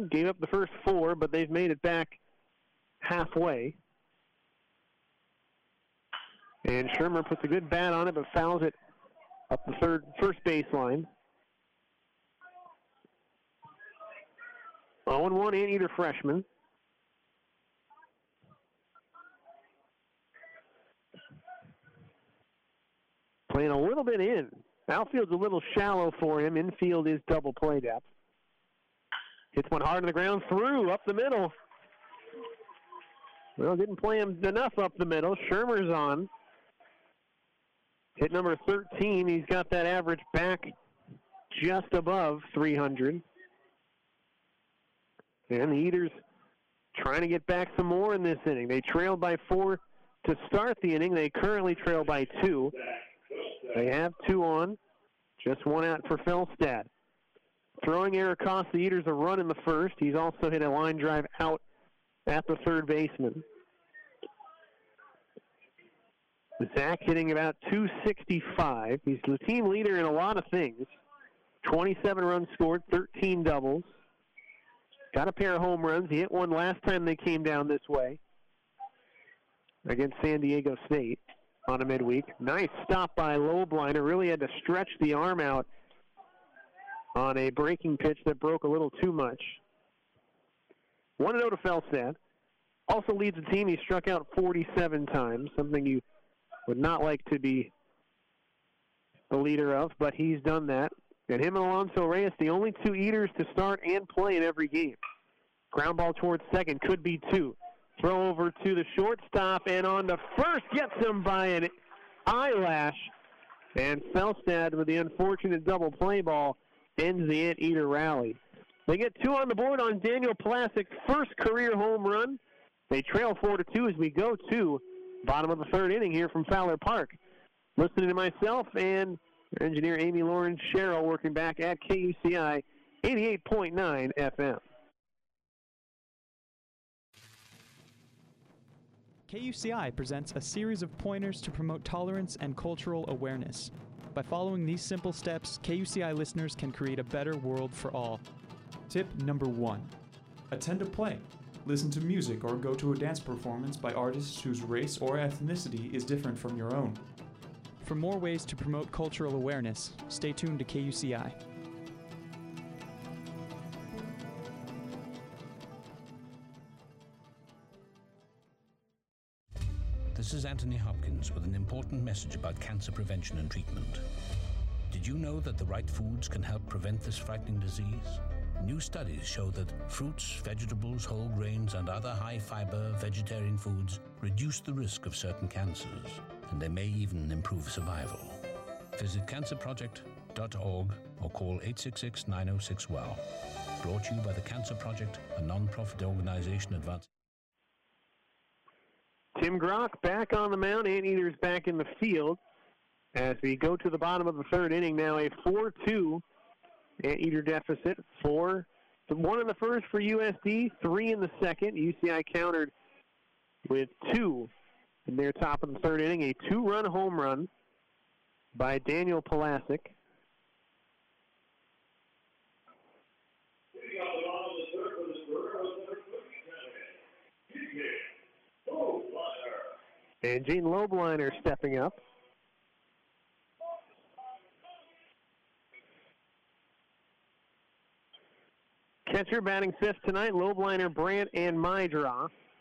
2, gave up the first 4, but they've made it back halfway. And Shermer puts a good bat on it, but fouls it up the first baseline. 0-1 Anteater freshman. Playing a little bit in. Outfield's a little shallow for him. Infield is double play depth. Hits one hard on the ground, through, up the middle. Well, didn't play him enough up the middle. Shermer's on. Hit number 13. He's got that average back just above 300. And the Eaters trying to get back some more in this inning. They trailed by 4 to start the inning. They currently trail by 2. They have 2 on. Just 1 out for Felstad. Throwing error cost the Eaters a run in the first. He's also hit a line drive out at the third baseman. Zach hitting about 265. He's the team leader in a lot of things. 27 runs scored, 13 doubles. Got a pair of home runs. He hit one last time they came down this way against San Diego State on a midweek. Nice stop by Lobliner. Really had to stretch the arm out on a breaking pitch that broke a little too much. 1-0 to Felstad. Also leads the team. He struck out 47 times, something you would not like to be the leader of, but he's done that. And him and Alonso Reyes, the only 2 Eaters to start and play in every game. Ground ball towards second, could be 2. Throw over to the shortstop and on to first, gets him by an eyelash. And Felstad, with the unfortunate double play ball, ends the Anteater rally. They get 2 on the board on Daniel Plasic's first career home run. They trail 4-2 as we go to bottom of the third inning here from Fowler Park. Listening to myself and engineer Amy Lauren Sherrill working back at KUCI 88.9 FM. KUCI presents a series of pointers to promote tolerance and cultural awareness. By following these simple steps, KUCI listeners can create a better world for all. Tip number 1. Attend a play. Listen to music or go to a dance performance by artists whose race or ethnicity is different from your own. For more ways to promote cultural awareness, stay tuned to KUCI. This is Anthony Hopkins with an important message about cancer prevention and treatment. Did you know that the right foods can help prevent this frightening disease? New studies show that fruits, vegetables, whole grains, and other high-fiber vegetarian foods reduce the risk of certain cancers, and they may even improve survival. Visit cancerproject.org or call 866-906-WELL. Brought to you by the Cancer Project, a non-profit organization advancing. Tim Grock back on the mound. Anteaters back in the field as we go to the bottom of the third inning now. A 4-2 Anteater deficit. 4-1 in the first for USD, 3 in the second. UCI countered with 2 in their top of the third inning. A 2-run home run by Daniel Palacic. And Gene Lobliner stepping up. Catcher batting fifth tonight, Lobliner, Brandt, and Mydra.